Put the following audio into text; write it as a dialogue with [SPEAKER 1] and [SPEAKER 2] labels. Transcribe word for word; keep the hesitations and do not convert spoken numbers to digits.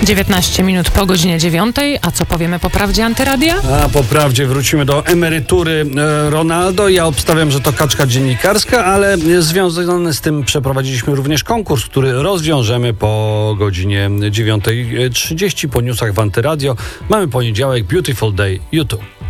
[SPEAKER 1] dziewiętnaście minut po godzinie dziewiątej. A co powiemy po prawdzie Antyradia?
[SPEAKER 2] A po prawdzie wrócimy do emerytury e, Ronaldo. Ja obstawiam, że to kaczka dziennikarska, ale związane z tym przeprowadziliśmy również konkurs, który rozwiążemy po godzinie dziewiątej trzydzieści po newsach w Antyradio. Mamy poniedziałek, Beautiful Day, YouTube.